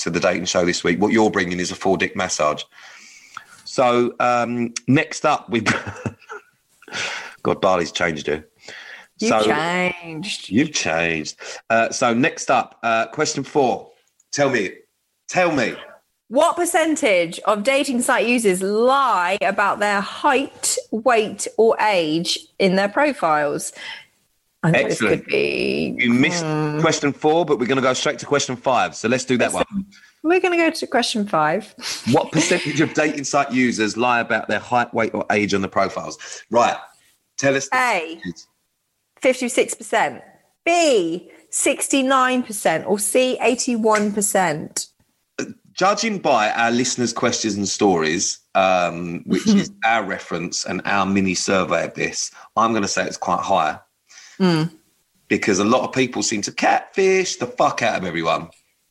to the dating show this week. What you're bringing is a 4-dick massage. So next up, God, Barley's changed you. You've changed. So next up, question 4. Tell me. What percentage of dating site users lie about their height, weight, or age in their profiles? I think Excellent. This could be... You missed question 4, but we're going to go straight to question 5. So let's do that one. We're going to go to question 5. What percentage of dating site users lie about their height, weight, or age on the profiles? Right. Tell us. A, 56%. B, 69%. Or C, 81%. Judging by our listeners' questions and stories, which is our reference and our mini survey of this, I'm going to say it's quite high. Because a lot of people seem to catfish the fuck out of everyone.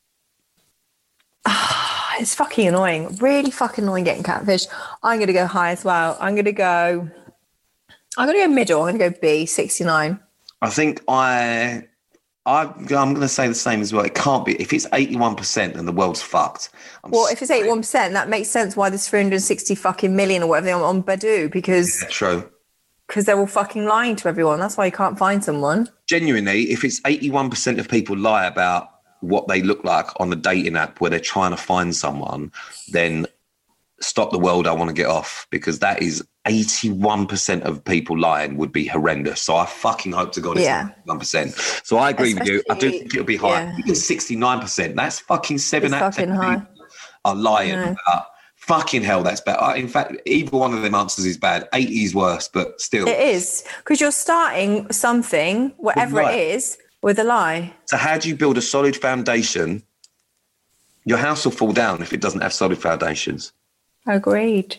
It's fucking annoying. Really fucking annoying getting catfish. I'm going to go high as well. I'm going to go middle. I'm going to go B, 69. I think I'm going to say the same as well. It can't be. If it's 81%, then the world's fucked. If it's 81%, that makes sense why there's 360 fucking million or whatever on Badoo, because... Yeah, true. Because they're all fucking lying to everyone. That's why you can't find someone. Genuinely, if it's 81% of people lie about what they look like on the dating app where they're trying to find someone, then stop the world, I want to get off, because that is 81% of people lying would be horrendous. So I fucking hope to God it's 1%. So I agree with you. I do think it'll be high. Yeah. It's 69%. That's fucking 7 out of 10 people are lying about. Fucking hell, that's bad. In fact, either one of them answers is bad. 80 is worse, but still. It is, because you're starting something, whatever it is, with a lie. So how do you build a solid foundation? Your house will fall down if it doesn't have solid foundations. Agreed.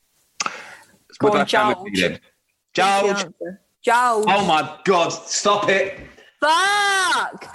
Go on, George. George. Oh, my God. Stop it. Fuck.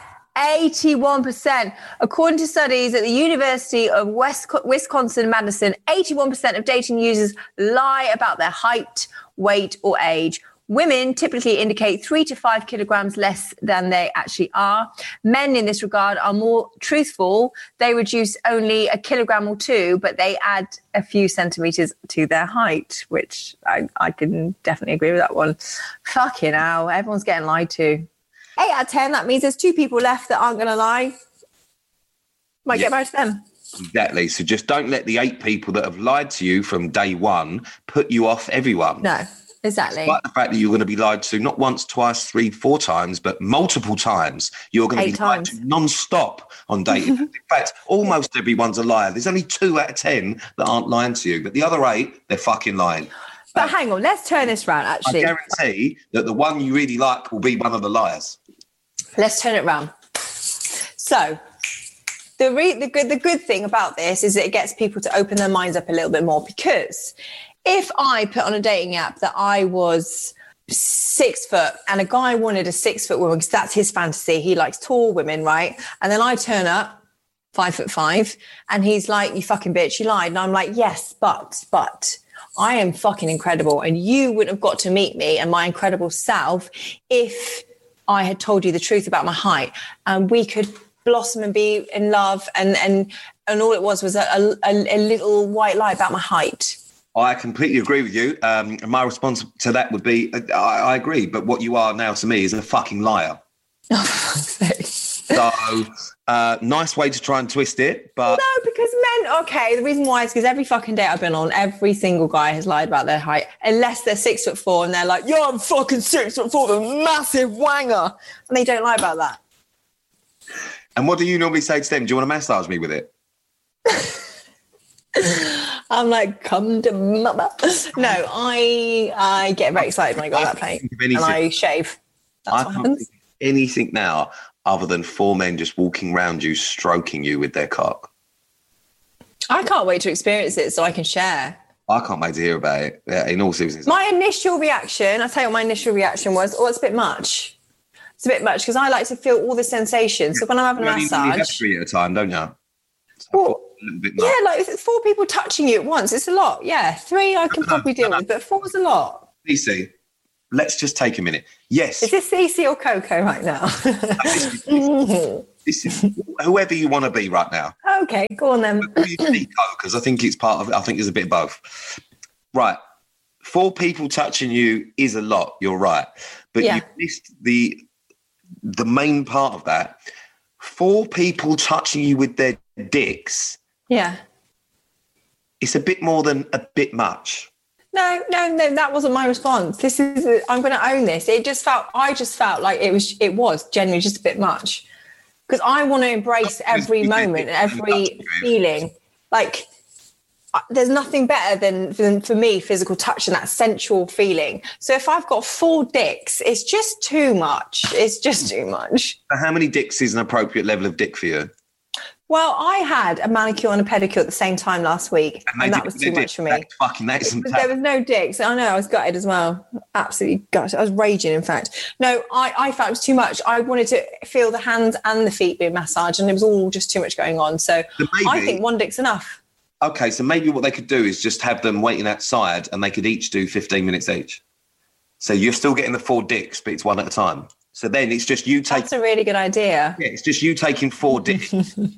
81%. According to studies at the University of Wisconsin-Madison, 81% of dating users lie about their height, weight, or age. Women typically indicate 3 to 5 kilograms less than they actually are. Men in this regard are more truthful. They reduce only a kilogram or 2, but they add a few centimeters to their height, which I can definitely agree with that one. Fucking hell, everyone's getting lied to. 8 out of 10, that means there's 2 people left that aren't going to lie. Might get married to them. Exactly. So just don't let the 8 people that have lied to you from day one put you off everyone. No, exactly. Despite the fact that you're going to be lied to not once, twice, 3, 4 times, but multiple times. You're going to be lied to non-stop on dating. In fact, almost everyone's a liar. There's only 2 out of 10 that aren't lying to you, but the other 8, they're fucking lying. But hang on, let's turn this round, actually. I guarantee that the one you really like will be one of the liars. Let's turn it round. So the good thing about this is that it gets people to open their minds up a little bit more, because if I put on a dating app that I was 6 foot and a guy wanted a 6 foot woman, because that's his fantasy, he likes tall women, right? And then I turn up 5'5" and he's like, you fucking bitch, you lied. And I'm like, yes, but I am fucking incredible, and you wouldn't have got to meet me and my incredible self if I had told you the truth about my height, and we could blossom and be in love, and all it was a little white lie about my height. I completely agree with you. My response to that would be, I agree, but what you are now to me is a fucking liar. Oh, for fuck's sake. So, nice way to try and twist it, but... No, because men, okay, the reason why is because every fucking date I've been on, every single guy has lied about their height, unless they're 6'4" and they're like, yo, I'm fucking 6'4", a massive wanger. And they don't lie about that. And what do you normally say to them? Do you want to massage me with it? I'm like, come to mama. No, I get very excited when I go on that plane and I shave. That's what happens. Think of anything now other than 4 men just walking around you, stroking you with their cock. I can't wait to experience it so I can share. I can't wait to hear about it. Yeah, in all seriousness. My initial reaction, I'll tell you what my initial reaction was, it's a bit much. It's a bit much because I like to feel all the sensations. So when I'm having a massage... You have 3 at a time, don't you? Well, yeah, like if it's 4 people touching you at once, it's a lot. Yeah, 3 I can probably deal with, but 4 is a lot. CC, let's just take a minute. Yes. Is this CC or Coco right now? This is whoever you want to be right now. Okay, go on then. Because I think it's part of it. I think there's a bit of both. Right. 4 people touching you is a lot. You're right. But you missed the main part of that. 4 people touching you with their dicks. Yeah. It's a bit more than a bit much. No, that wasn't my response. I'm going to own this. I just felt like it was genuinely just a bit much. Because I want to embrace every moment and every feeling. Like, there's nothing better than for me, physical touch and that sensual feeling. So if I've got 4 dicks, it's just too much. It's just too much. So how many dicks is an appropriate level of dick for you? Well, I had a manicure and a pedicure at the same time last week, and that was too much for me. There was no dicks. I know, I was gutted as well. Absolutely gutted. I was raging, in fact. No, I felt it was too much. I wanted to feel the hands and the feet being massaged, and it was all just too much going on. So I think 1 dick's enough. Okay, so maybe what they could do is just have them waiting outside, and they could each do 15 minutes each. So you're still getting the 4 dicks, but it's 1 at a time. So then it's just you taking... That's a really good idea. Yeah, it's just you taking 4 dicks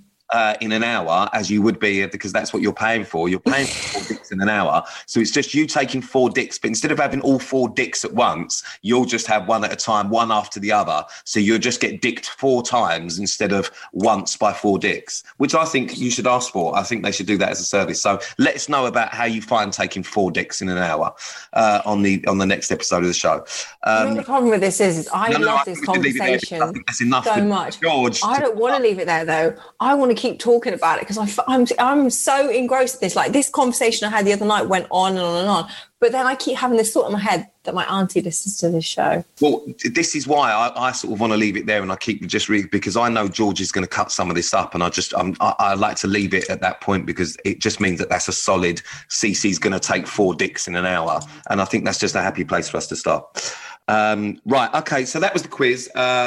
in an hour, as you would be, because that's what you're paying for. You're paying for 4 dicks in an hour. So it's just you taking 4 dicks, but instead of having all 4 dicks at once, you'll just have 1 at a time, one after the other. So you'll just get dicked 4 times instead of once by 4 dicks, which I think you should ask for. I think they should do that as a service. So let us know about how you find taking 4 dicks in an hour on the next episode of the show. The problem with this is I love this conversation that's enough so much. George, I don't want to leave it there, though. I want to keep talking about it because I'm so engrossed in this. Like, this conversation I had the other night went on and on and on, but then I keep having this thought in my head that my auntie listens to this show. Well, this is why I sort of want to leave it there, and I keep just reading because I know George is going to cut some of this up, and I like to leave it at that point because it just means that that's a solid. Cece's going to take 4 dicks in an hour, and I think that's just a happy place for us to start. Right, okay, so that was the quiz.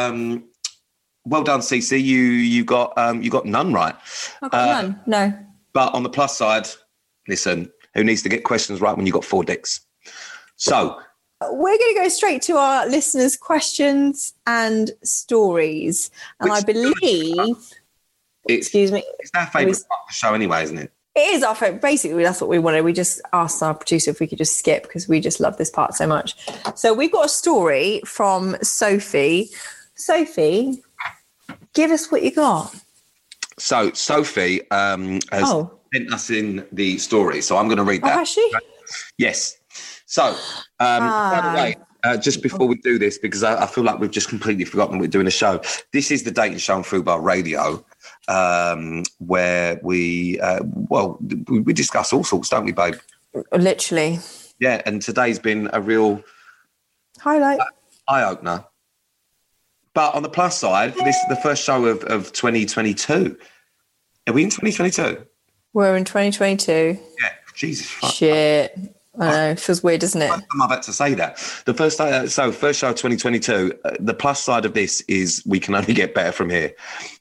Well done, Cece. You got none right. I got none. No. But on the plus side, listen, who needs to get questions right when you got 4 dicks? So we're going to go straight to our listeners' questions and stories, and I believe. Excuse me. It's our favourite part of the show, anyway, isn't it? It is our favourite. Basically, that's what we wanted. We just asked our producer if we could just skip because we just love this part so much. So we've got a story from Sophie. Sophie, give us what you got. So Sophie has sent us in the story, so I'm going to read that. Oh, has she? Yes. So, by the way, just before we do this, because I feel like we've just completely forgotten we're doing a show. This is the Dating Show on Fubar Radio, where we discuss all sorts, don't we, babe? Literally. Yeah, and today's been a real highlight, eye-opener. But on the plus side, this is the first show of 2022. Are we in 2022? We're in 2022. Yeah, Jesus. Shit. I know, it feels weird, doesn't it? I'm about to say that. The first show of 2022, the plus side of this is we can only get better from here.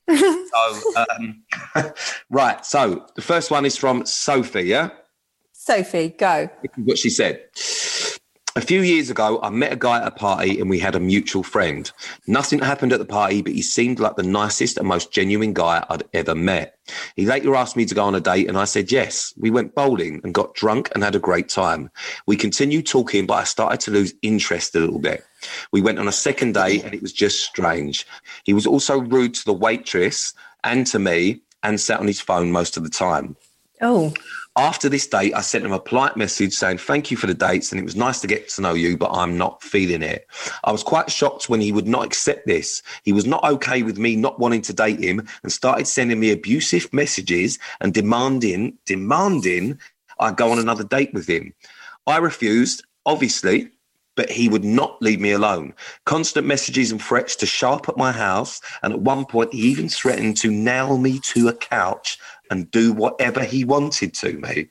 Right, so the first one is from Sophie, yeah? Sophie, go. What she said. A few years ago, I met a guy at a party and we had a mutual friend. Nothing happened at the party, but he seemed like the nicest and most genuine guy I'd ever met. He later asked me to go on a date and I said yes. We went bowling and got drunk and had a great time. We continued talking, but I started to lose interest a little bit. We went on a second date and it was just strange. He was also rude to the waitress and to me and sat on his phone most of the time. Oh. After this date, I sent him a polite message saying, thank you for the dates and it was nice to get to know you, but I'm not feeling it. I was quite shocked when he would not accept this. He was not okay with me not wanting to date him and started sending me abusive messages and demanding I go on another date with him. I refused, obviously, but he would not leave me alone. Constant messages and threats to show up at my house, and at one point he even threatened to nail me to a couch and do whatever he wanted to me.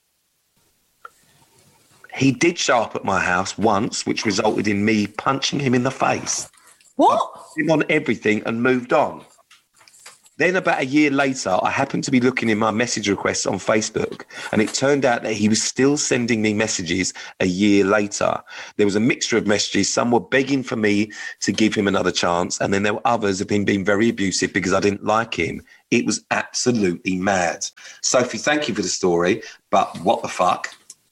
He did show up at my house once, which resulted in me punching him in the face. What? I put him on everything and moved on. Then about a year later, I happened to be looking in my message requests on Facebook, and it turned out that he was still sending me messages a year later. There was a mixture of messages. Some were begging for me to give him another chance, and then there were others of him being very abusive because I didn't like him. It was absolutely mad. Sophie, thank you for the story, but what the fuck?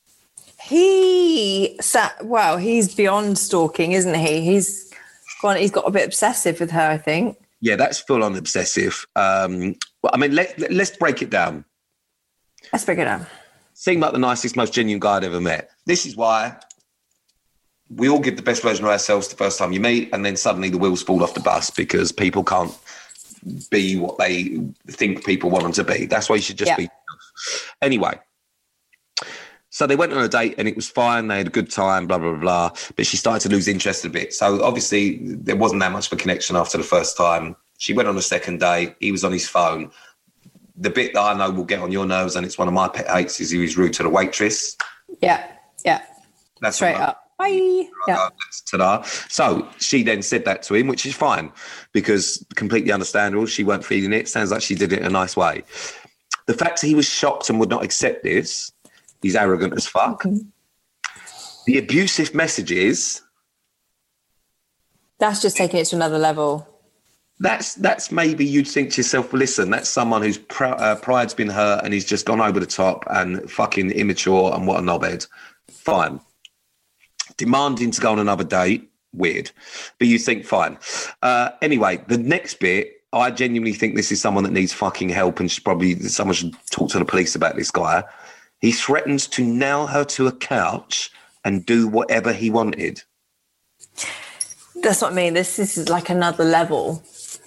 He's beyond stalking, isn't he? He's got a bit obsessive with her, I think. Yeah, that's full on obsessive. Let's break it down. Let's break it down. Seemed like the nicest, most genuine guy I'd ever met. This is why we all give the best version of ourselves the first time you meet, and then suddenly the wheels fall off the bus because people can't be what they think people want them to be. That's why you should just be yourself. Anyway, so they went on a date and it was fine. They had a good time, blah, blah, blah. But she started to lose interest a bit. So obviously there wasn't that much of a connection after the first time. She went on a second date. He was on his phone. The bit that I know will get on your nerves, and it's one of my pet hates, is he was rude to the waitress. Yeah. That's straight up. Bye. Yeah. Ta-da. So she then said that to him, which is fine because completely understandable. She weren't feeling it. Sounds like she did it in a nice way. The fact that he was shocked and would not accept this, he's arrogant as fuck. Mm-hmm. The abusive messages. That's just taking it to another level. That's maybe you'd think to yourself, well, listen, that's someone whose pride's been hurt and he's just gone over the top and fucking immature and what a knobhead. Fine. Demanding to go on another date, weird. But you think, fine. Anyway, the next bit, I genuinely think this is someone that needs fucking help and someone should talk to the police about this guy. He threatens to nail her to a couch and do whatever he wanted. That's what I mean. This is like another level.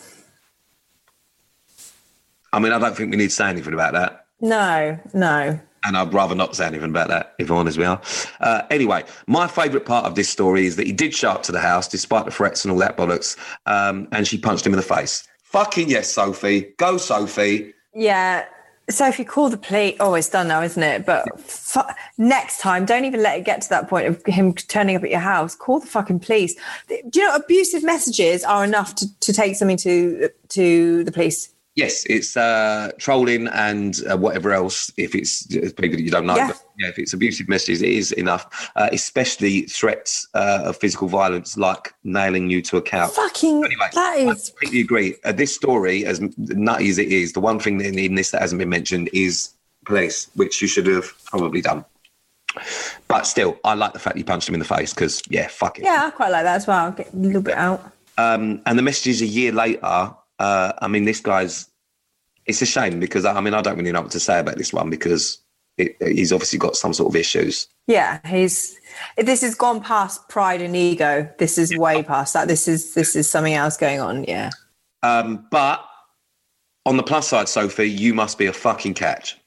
I mean, I don't think we need to say anything about that. No. And I'd rather not say anything about that, if I'm honest with you. Anyway, my favourite part of this story is that he did show up to the house despite the threats and all that bollocks, and she punched him in the face. Fucking yes, Sophie. Go, Sophie. Yeah. So if you call the police, it's done now, isn't it? But next time, don't even let it get to that point of him turning up at your house. Call the fucking police. Do you know abusive messages are enough to take something to the police? Yes, it's trolling and whatever else, if it's people that you don't know. Yeah. But yeah, if it's abusive messages, it is enough, especially threats of physical violence like nailing you to a couch. That is... I completely agree. This story, as nutty as it is, the one thing in this that hasn't been mentioned is police, which you should have probably done. But still, I like the fact you punched him in the face because, fuck it. Yeah, I quite like that as well. I'll get a little bit out. And the messages a year later... this guy's, it's a shame because, I don't really know what to say about this one because he's obviously got some sort of issues. Yeah, this has gone past pride and ego. This is way past that. This is something else going on, yeah. But on the plus side, Sophie, you must be a fucking catch.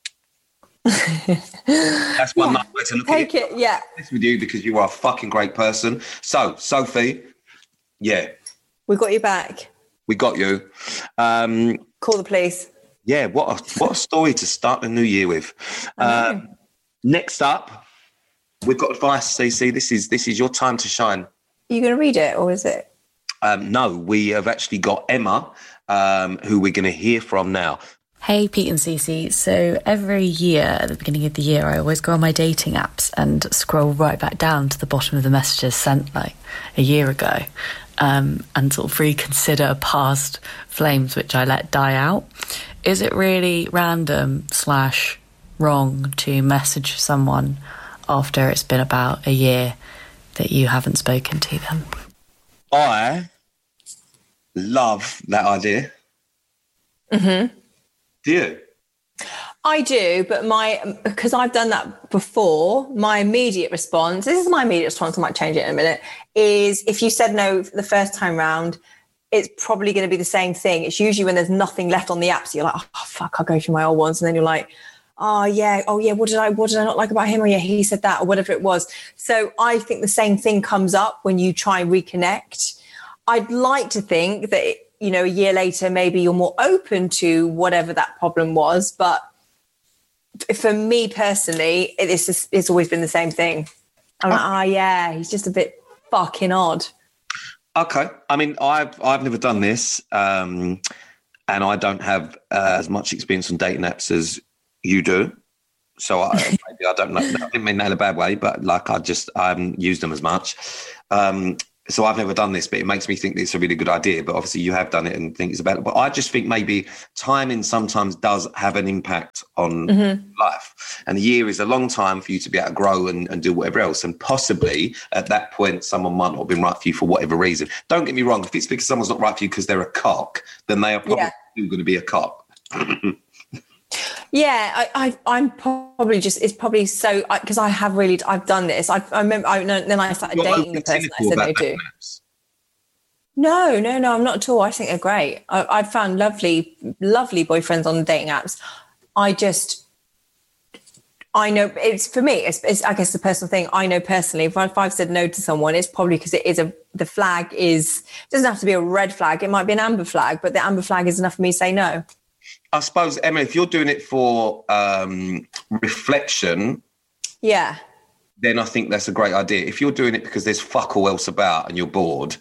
That's one nice way to look at it. Take it, yeah. This with you because you are a fucking great person. So, Sophie, yeah. We got you back. We got you. Call the police. Yeah, what a story to start the new year with. Next up, we've got advice, Cece. This is your time to shine. Are you going to read it or is it? No, we have actually got Emma, who we're going to hear from now. Hey, Pete and Cece. So every year at the beginning of the year, I always go on my dating apps and scroll right back down to the bottom of the messages sent like a year ago. And sort of reconsider past flames which I let die out. Is it really random / wrong to message someone after it's been about a year that you haven't spoken to them? I love that idea. Mm-hmm. Do you? I do, but because I've done that before, my immediate response, this is my immediate response, I might change it in a minute, is if you said no the first time round, it's probably going to be the same thing. It's usually when there's nothing left on the app, so you're like, oh, fuck, I'll go through my old ones. And then you're like, oh yeah, what did I not like about him? Oh yeah, he said that, or whatever it was. So I think the same thing comes up when you try and reconnect. I'd like to think that, a year later, maybe you're more open to whatever that problem was, but for me personally, it's always been the same thing. I'm like, he's just a bit fucking odd. Okay. I've never done this. and I don't have as much experience on dating apps as you do. So maybe I don't know. I didn't mean that in a bad way, but like I haven't used them as much. So I've never done this, but it makes me think that it's a really good idea. But obviously you have done it and think it's about it. But I just think maybe timing sometimes does have an impact on life. And a year is a long time for you to be able to grow and do whatever else. And possibly at that point, someone might not have been right for you for whatever reason. Don't get me wrong. If it's because someone's not right for you because they're a cock, then they are probably still going to be a cock. Yeah, I'm probably just, it's probably so, because I've done this. I remember, then I started dating the person I said no to. No, I'm not at all. I think they're great. I've found lovely boyfriends on the dating apps. I know it's, for me, it's I guess the personal thing. I know personally, if I've said no to someone, it's probably because the flag it doesn't have to be a red flag. It might be an amber flag, but the amber flag is enough for me to say no. I suppose, Emma, if you're doing it for reflection, then I think that's a great idea. If you're doing it because there's fuck all else about and you're bored,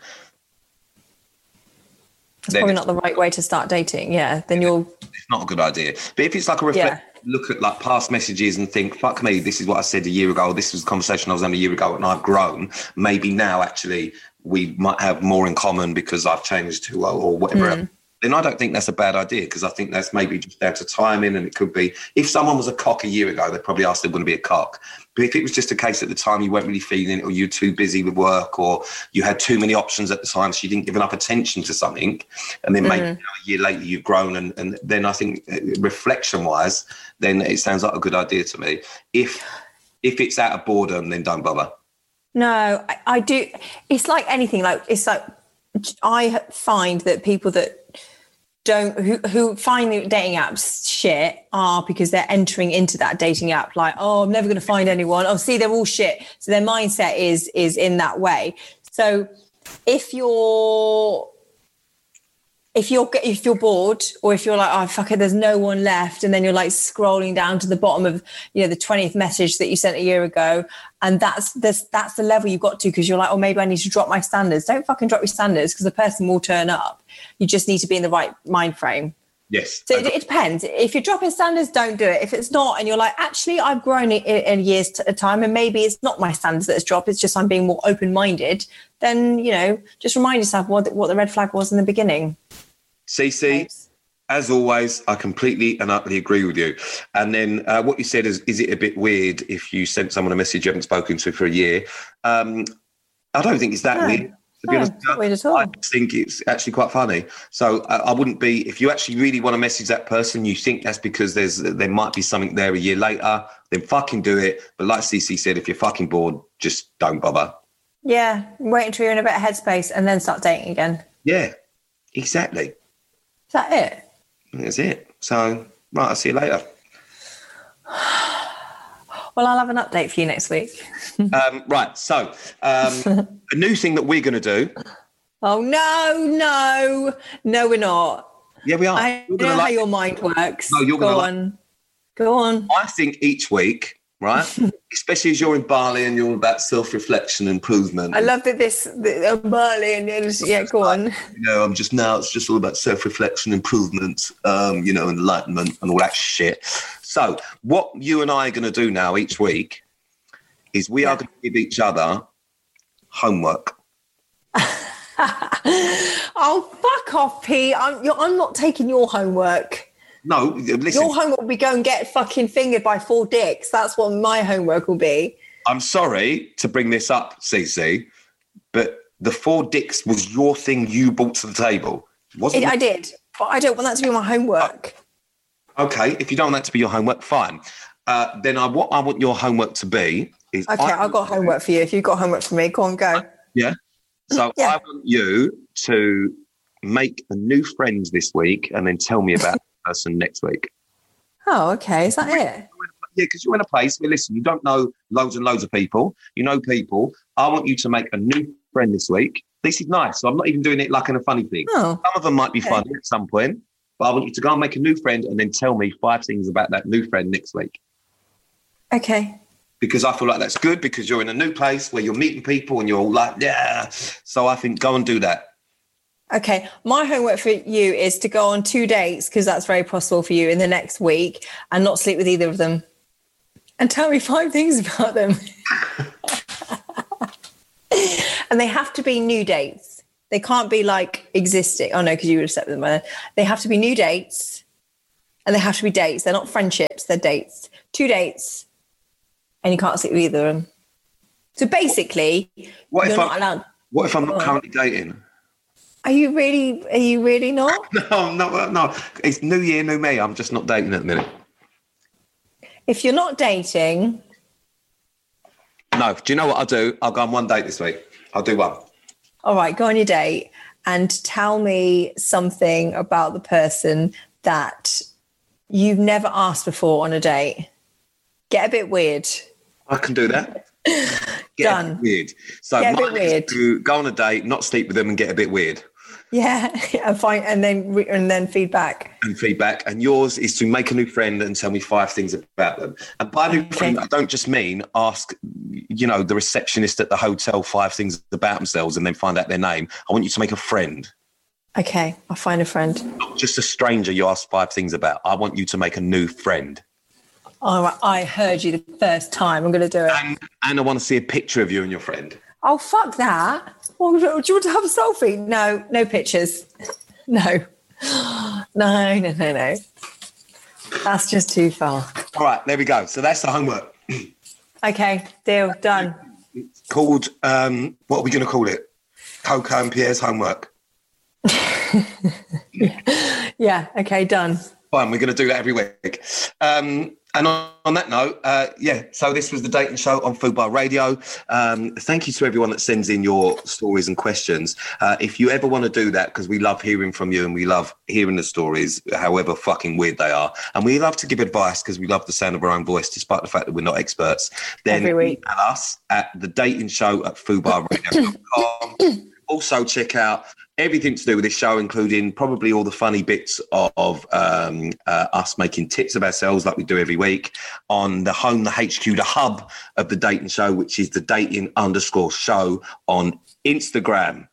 it's probably not the right way to start dating. Yeah, then it's not a good idea. But if it's like a reflection, look at like past messages and think, fuck me, this is what I said a year ago. This was a conversation I was having a year ago and I've grown. Maybe now actually we might have more in common because I've changed too well or whatever else. Then I don't think that's a bad idea because I think that's maybe just down to timing, and it could be if someone was a cock a year ago, they'd probably ask they want to be a cock. But if it was just a case at the time you weren't really feeling it or you're too busy with work or you had too many options at the time so you didn't give enough attention to something, and then maybe a year later you've grown and then I think reflection-wise, then it sounds like a good idea to me. If it's out of boredom, then don't bother. No, I do. It's like anything. Like it's like I find that people that who find the dating apps shit are because they're entering into that dating app like, oh, I'm never going to find anyone. Oh, see, they're all shit. So their mindset is in that way. So if you're bored, or if you're like, oh fuck it, there's no one left, and then you're like scrolling down to the bottom of the 20th message that you sent a year ago, and that's the level you got to because you're like, oh, maybe I need to drop my standards. Don't fucking drop your standards because the person will turn up. You just need to be in the right mind frame. Yes. So it depends. If you're dropping standards, don't do it. If it's not, and you're like, actually, I've grown in years at a time, and maybe it's not my standards that has dropped, it's just I'm being more open-minded, then, just remind yourself what the red flag was in the beginning. CC, as always, I completely and utterly agree with you. And then what you said is it a bit weird if you sent someone a message you haven't spoken to for a year? I don't think it's that weird. To be honest, not weird at all. I think it's actually quite funny. So I wouldn't be, if you actually really want to message that person, you think that's because there might be something there a year later, then fucking do it. But like CC said, if you're fucking bored, just don't bother. Yeah, wait until you're in a better headspace and then start dating again. Yeah, exactly. Is that it? That's it. So, right, I'll see you later. Well, I'll have an update for you next week. Right, so a new thing that we're going to do. Oh, no, we're not. Yeah, we are. I know how your mind works. No, you're going to Go on. I think each week, right, especially as you're in Bali and you're all about self-reflection and improvement. I love that Bali and go on. It's just all about self-reflection, improvement, enlightenment and all that shit. So what you and I are going to do now each week is we are going to give each other homework. Oh, fuck off, Pete. I'm not taking your homework. No, listen. Your homework will be go and get fucking fingered by 4 dicks. That's what my homework will be. I'm sorry to bring this up, CC, but the 4 dicks was your thing you brought to the table. Wasn't it? I did, but I don't want that to be my homework. Okay, if you don't want that to be your homework, fine. Then what I want your homework to be is... Okay, I've got homework for you. If you've got homework for me, go on, go. Yeah? So yeah. I want you to make a new friend this week and then tell me about the person next week. Oh, okay. Is that it? Yeah, because you're in a place where, listen, you don't know loads and loads of people. You know people. I want you to make a new friend this week. This is nice. So I'm not even doing it like in a funny thing. Oh, some of them might be funny at some point, but I want you to go and make a new friend and then tell me 5 things about that new friend next week. Okay. Because I feel like that's good because you're in a new place where you're meeting people and you're all like, yeah. So I think go and do that. Okay, my homework for you is to go on 2 dates, because that's very possible for you in the next week, and not sleep with either of them. And tell me 5 things about them. And they have to be new dates. They can't be like existing. Oh, no, because you would have slept with them by then. They have to be new dates, and they have to be dates. They're not friendships, they're dates. 2 dates, and you can't sleep with either of them. So basically, you're not allowed. What if I'm not currently dating? Are you really not? No. It's new year, new me. I'm just not dating at the minute. If you're not dating... No, do you know what I'll do? I'll go on 1 date this week. I'll do 1. All right, go on your date and tell me something about the person that you've never asked before on a date. Get a bit weird. I can do that. Done. A bit weird. So get a bit weird. To go on a date, not sleep with them, and get a bit weird. Yeah, and then feedback. And yours is to make a new friend and tell me 5 things about them. And by new friend, I don't just mean ask, the receptionist at the hotel 5 things about themselves and then find out their name. I want you to make a friend. Okay, I'll find a friend. Not just a stranger you ask 5 things about. I want you to make a new friend. All right, I heard you the first time. I'm going to do it. And I want to see a picture of you and your friend. Oh, fuck that. Well, do you want to have a selfie? No pictures. No. That's just too far. All right, there we go. So that's the homework. Okay, deal, done. Called, what are we going to call it? Coco and Pierre's homework. Yeah, okay, done. Fine, we're going to do that every week. And on that note, so this was the Dating Show on Fubar Radio. Thank you to everyone that sends in your stories and questions. If you ever want to do that, because we love hearing from you and we love hearing the stories, however fucking weird they are, and we love to give advice because we love the sound of our own voice, despite the fact that we're not experts, then every week. Email us at thedatingshow@fubarradio.com. Also, check out everything to do with this show, including probably all the funny bits of us making tips of ourselves like we do every week on the HQ, the hub of the Dating Show, which is the dating_show on Instagram.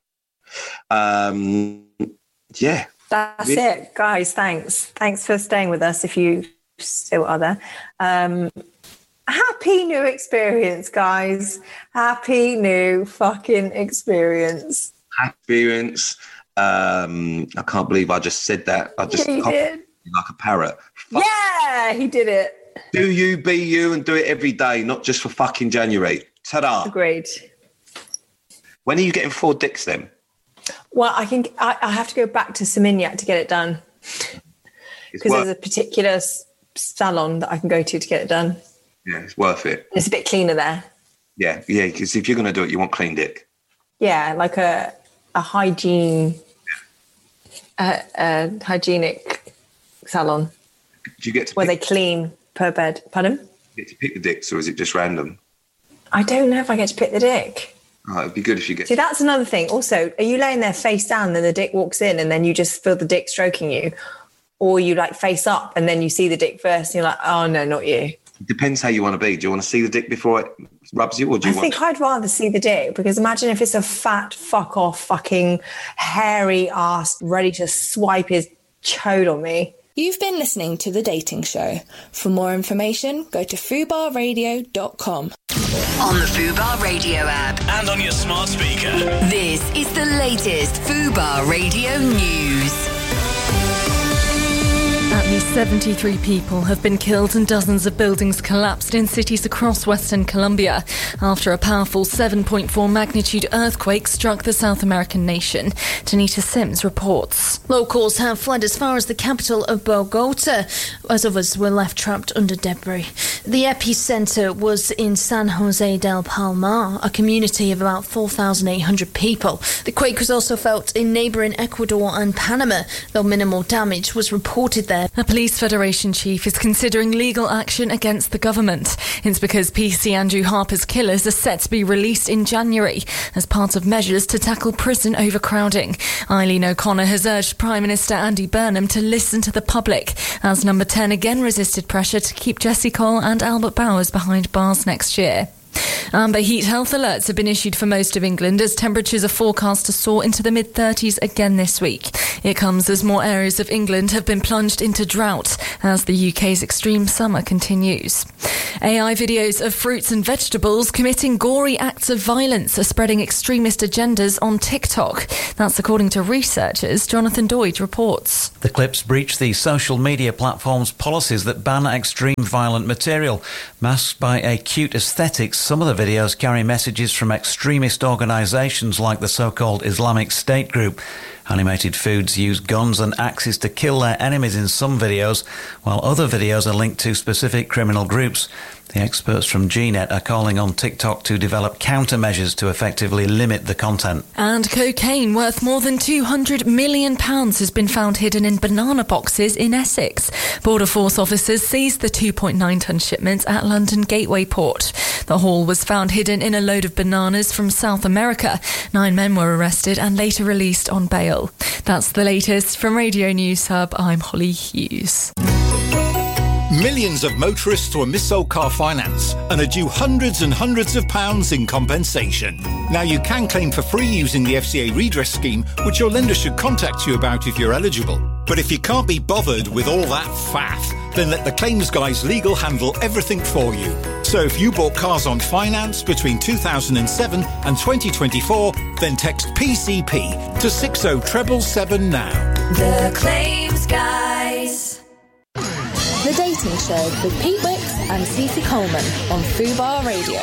That's it, guys. Thanks for staying with us if you still are there. Happy new experience, guys. Happy new fucking experience. Experience. I can't believe I just said that. I just did. Like a parrot. Yeah, he did it. Do you be you and do it every day, not just for fucking January. Ta-da. Agreed. When are you getting 4 dicks then? Well, I have to go back to Seminyak to get it done. Because there's a particular salon that I can go to get it done. Yeah, it's worth it. It's a bit cleaner there. Yeah, because if you're going to do it, you want clean dick. Yeah, like a hygienic salon. Do you get to where they clean per bed? Pardon? Do you get to pick the dicks, or is it just random? I don't know if I get to pick the dick. Oh, it'd be good if you get... See, that's another thing. Also, are you laying there face down and then the dick walks in and then you just feel the dick stroking you? Or you like face up and then you see the dick first and you're like, oh no, not you. It depends how you want to be. Do you want to see the dick before it rubs you, or do you I think I'd rather see the dick, because imagine if it's a fat fuck off fucking hairy ass ready to swipe his chode on me. You've been listening to The Dating Show. For more information, go to fubarradio.com. On the Fubar Radio app. And on your smart speaker. This is the latest Fubar Radio news. At least 73 people have been killed and dozens of buildings collapsed in cities across Western Colombia after a powerful 7.4 magnitude earthquake struck the South American nation. Tanita Sims reports. Locals have fled as far as the capital of Bogota, as others were left trapped under debris. The epicenter was in San Jose del Palmar, a community of about 4,800 people. The quake was also felt in neighbouring Ecuador and Panama, though minimal damage was reported there. A police federation chief is considering legal action against the government. It's because PC Andrew Harper's killers are set to be released in January as part of measures to tackle prison overcrowding. Eileen O'Connor has urged Prime Minister Andy Burnham to listen to the public, as Number 10 again resisted pressure to keep Jesse Cole and Albert Bowers behind bars next year. Amber heat health alerts have been issued for most of England as temperatures are forecast to soar into the mid-30s again this week. It comes as more areas of England have been plunged into drought as the UK's extreme summer continues. AI videos of fruits and vegetables committing gory acts of violence are spreading extremist agendas on TikTok. That's according to researchers. Jonathan Doyd reports. The clips breach the social media platform's policies that ban extreme violent material. Masked by a cute aesthetic, some of the videos carry messages from extremist organisations like the so-called Islamic State group. Animated foods use guns and axes to kill their enemies in some videos, while other videos are linked to specific criminal groups. The experts from GNet are calling on TikTok to develop countermeasures to effectively limit the content. And cocaine worth more than £200 million has been found hidden in banana boxes in Essex. Border Force officers seized the 2.9-tonne shipment at London Gateway Port. The haul was found hidden in a load of bananas from South America. 9 men were arrested and later released on bail. That's the latest from Radio News Hub. I'm Holly Hughes. Millions of motorists were mis-sold car finance and are due hundreds and hundreds of pounds in compensation. Now you can claim for free using the FCA redress scheme, which your lender should contact you about if you're eligible. But if you can't be bothered with all that faff, then let the claims guys legal handle everything for you. So if you bought cars on finance between 2007 and 2024, then text PCP to 60777 now. The Claims Guys. The Dating Show with Pete Wicks and Cece Coleman on Fubar Radio.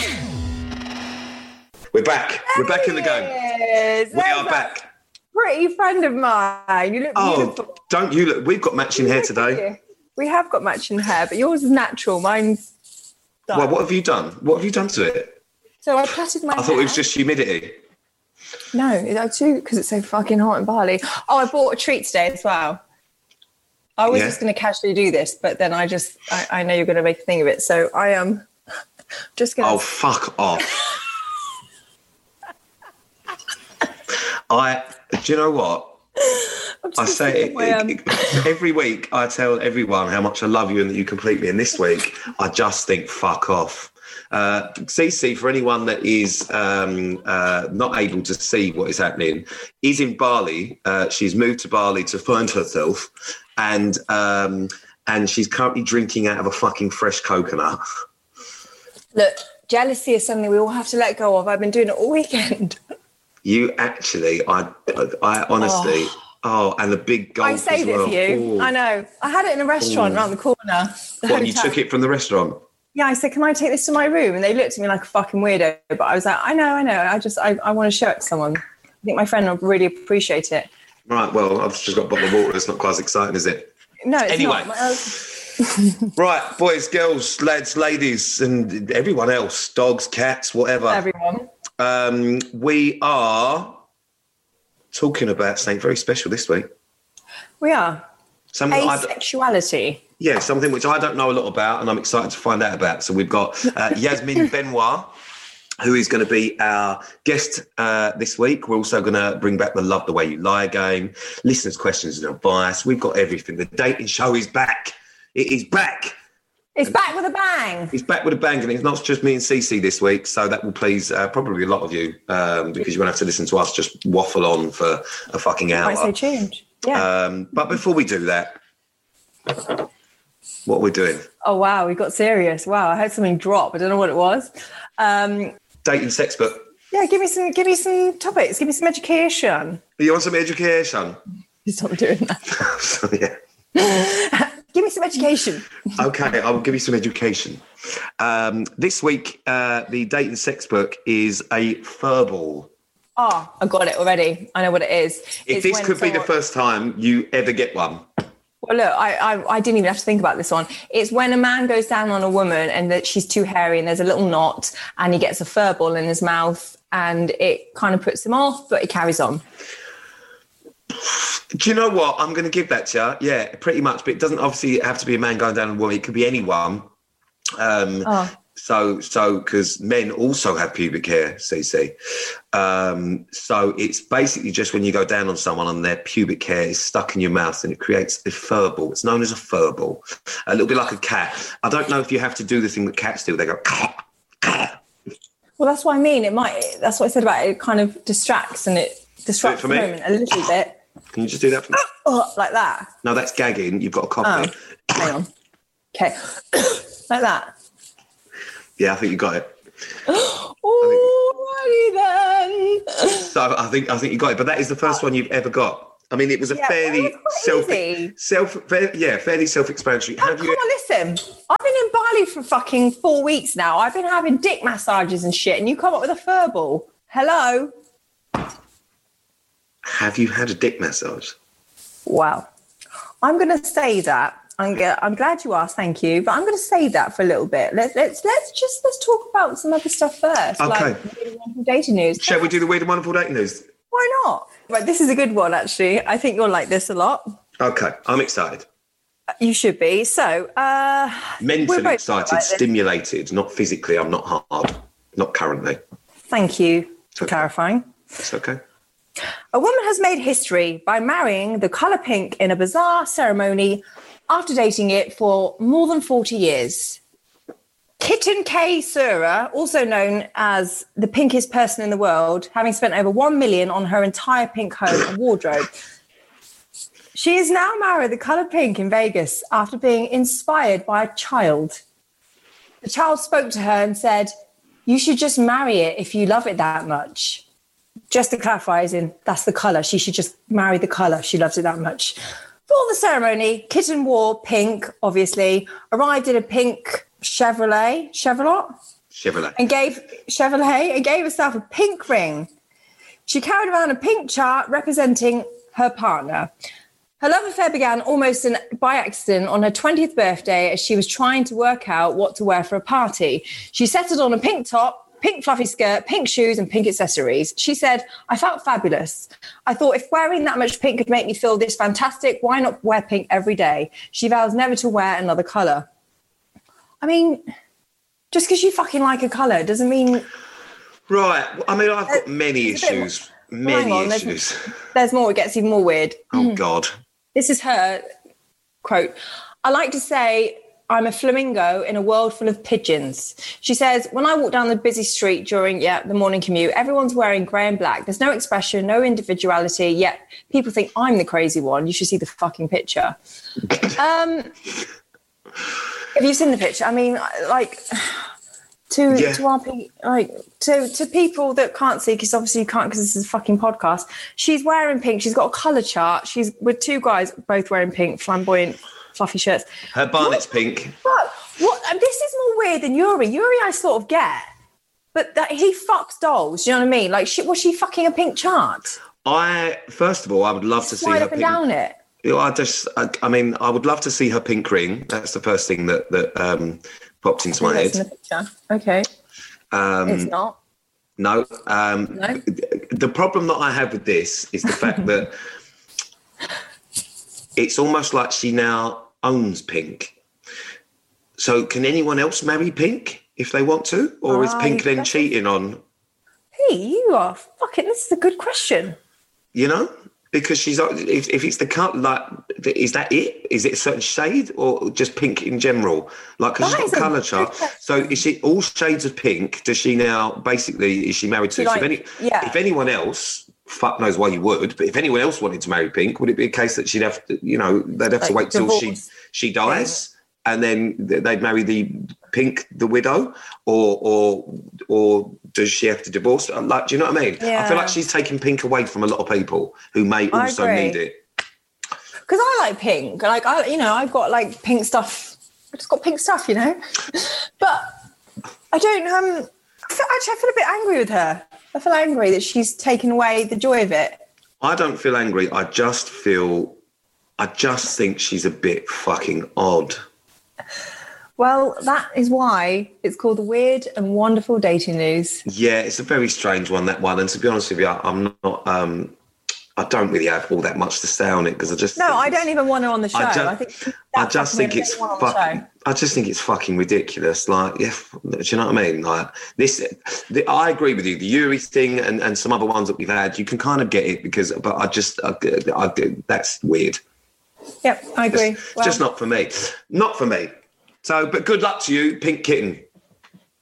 We're back. We're back in the game. We are back. Pretty friend of mine. You look beautiful. Don't you look? We've got matching hair today. We have got matching hair, but yours is natural. Mine's done. Well, what have you done? What have you done to it? So I plaited my hair. I thought it was just humidity. No, it's too because it's so fucking hot in Bali. Oh, I bought a treat today as well. I was just going to casually do this, but then I know you're going to make a thing of it. So I am just going to... Oh, fuck off. Do you know what? I say every week I tell everyone how much I love you and that you complete me. And this week I just think, fuck off. Cece, for anyone that is not able to see what is happening, is in Bali. She's moved to Bali to find herself. And she's currently drinking out of a fucking fresh coconut. Look, jealousy is something we all have to let go of. I've been doing it all weekend. You actually, I honestly, and the big gulp I saved it for you. Ooh. I know. I had it in a restaurant around the corner. What, you took it from the restaurant? Yeah, I said, can I take this to my room? And they looked at me like a fucking weirdo. But I was like, I know. I want to show it to someone. I think my friend will really appreciate it. Right, well, I've just got a bottle of water. It's not quite as exciting, is it? No, it's anyway. Not. Right, boys, girls, lads, ladies, and everyone else, dogs, cats, whatever. Everyone. We are talking about something very special this week. We are. Asexuality. Something which I don't know a lot about, and I'm excited to find out about. So we've got Yasmin Benoit, who is going to be our guest this week. We're also going to bring back the Love the Way You Lie game, listeners' questions and advice. We've got everything. The dating show is back. It is back. It's back with a bang. It's back with a bang, and it's not just me and Cece this week, so that will please probably a lot of you because you won't have to listen to us just waffle on for a fucking hour. I say tuned. Yeah. But before we do that, what are we doing? Oh, wow, we got serious. Wow, I heard something drop. I don't know what it was. Dating sex book. Yeah, give me some topics. Give me some education. You want some education? Stop doing that. So, yeah. Give me some education. Okay, I will give you some education. This week, the dating sex book is a furball. Oh, I got it already. I know what it is. If this could be the first time you ever get one. Well, look, I didn't even have to think about this one. It's when a man goes down on a woman and that she's too hairy and there's a little knot and he gets a furball in his mouth and it kind of puts him off, but he carries on. Do you know what? I'm going to give that to you. Yeah, pretty much. But it doesn't obviously have to be a man going down on a woman. It could be anyone. So because men also have pubic hair, CC. So it's basically just when you go down on someone and their pubic hair is stuck in your mouth and it creates a furball. It's known as a furball. A little bit like a cat. I don't know if you have to do the thing that cats do. They go, Well, that's what I mean. That's what I said about it kind of distracts and it disrupts the moment a little bit. Can you just do that for me? Oh, like that? No, that's gagging. You've got a cough. Hang on. Okay. Like that. Yeah, I think you got it. Alrighty then. So I think you got it. But that is the first one you've ever got. I mean, it was a fairly self-explanatory. Come on, listen. I've been in Bali for fucking 4 weeks now. I've been having dick massages and shit, and you come up with a furball. Hello? Have you had a dick massage? Wow. I'm going to say that. I'm glad you asked, thank you. But I'm going to save that for a little bit. Let's talk about some other stuff first. Okay. Like the Weird and Wonderful Dating News. Shall we do the Weird and Wonderful Dating News? Why not? Right, this is a good one, actually. I think you'll like this a lot. Okay, I'm excited. You should be. So, mentally excited, stimulated, not physically. I'm not hard. Not currently. Thank you for clarifying. It's okay. A woman has made history by marrying the colour pink in a bizarre ceremony after dating it for more than 40 years. Kitten K. Sura, also known as the pinkest person in the world, having spent over $1 million on her entire pink home and wardrobe. She is now married the colour pink in Vegas after being inspired by a child. The child spoke to her and said, "You should just marry it if you love it that much." Just to clarify, as in, that's the colour. She should just marry the colour. She loves it that much. For the ceremony, Kitten wore pink, obviously, arrived in a pink Chevrolet, and gave herself a pink ring. She carried around a pink chart representing her partner. Her love affair began almost by accident on her 20th birthday as she was trying to work out what to wear for a party. She settled on a pink top, pink fluffy skirt, pink shoes and pink accessories. She said, "I felt fabulous. I thought if wearing that much pink could make me feel this fantastic, why not wear pink every day?" She vows never to wear another colour. I mean, just because you fucking like a colour doesn't mean... Right. I mean, I've got many issues. There's more. It gets even more weird. Oh, God. This is her quote. "I like to say I'm a flamingo in a world full of pigeons." She says, "When I walk down the busy street during the morning commute, everyone's wearing grey and black. There's no expression, no individuality, yet people think I'm the crazy one. You should see the fucking picture." Have you seen the picture? I mean, like, to people that can't see, because obviously you can't because this is a fucking podcast, she's wearing pink. She's got a colour chart. She's with two guys both wearing pink, flamboyant, fluffy shirts. Her barnet's pink. What? This is more weird than Yuri. Yuri I sort of get. But that he fucks dolls, you know what I mean? Like, was she fucking a pink chart? First of all, I would love to see her pink. Down it. I mean, I would love to see her pink ring. That's the first thing that popped into my head. In the picture. Okay. It's not. No. No. The problem that I have with this is the fact that it's almost like she now owns pink. So can anyone else marry pink if they want to? Or is pink then cheating on? Hey, you are fucking... This is a good question. You know? Because she's... If it's the cut, like, is that it? Is it a certain shade or just pink in general? Like, because she's got a colour chart. So is she all shades of pink? Does she now... Basically, is she married to... If anyone else... Fuck knows why you would, but if anyone else wanted to marry pink, would it be a case that she'd have to, they'd have to wait till she dies and then they'd marry the widow, or does she have to divorce? Like, do you know what I mean? Yeah. I feel like she's taking pink away from a lot of people who may also need it. Because I like pink, like I've got like pink stuff. I just got pink stuff, but I don't. I feel a bit angry with her. I feel angry that she's taken away the joy of it. I don't feel angry. I just think she's a bit fucking odd. Well, that is why it's called the Weird and Wonderful Dating News. Yeah, it's a very strange one, that one. And to be honest with you, I'm not... I don't really have all that much to say on it because I just... No, I don't even want her on the show. I just think it's fucking ridiculous. Like, yeah, do you know what I mean? Like I agree with you. The Yuri thing and some other ones that we've had, you can kind of get it but that's weird. Yep, I agree. Just not for me. Not for me. So, but good luck to you, Pink Kitten.